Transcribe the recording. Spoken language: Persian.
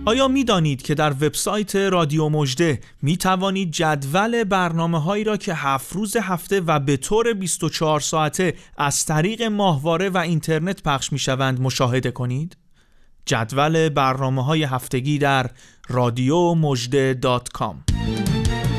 آیا می دانید که در وبسایت رادیو مژده می توانید جدول برنامه‌هایی را که 7 روز هفته و به طور 24 ساعته از طریق ماهواره و اینترنت پخش می شوند مشاهده کنید؟ جدول برنامه‌های هفتگی در radiomojde.com